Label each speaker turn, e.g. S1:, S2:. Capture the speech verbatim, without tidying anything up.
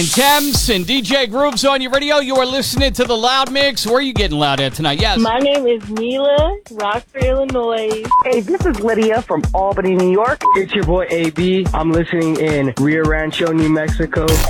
S1: Thames and D J Grooves on your radio. You are listening to the Loud Mix. Where are you getting loud at tonight? Yes.
S2: My name is Mila, Rockford, Illinois.
S3: Hey, this is Lydia from Albany, New York.
S4: It's your boy A B. I'm listening in Rio Rancho, New Mexico.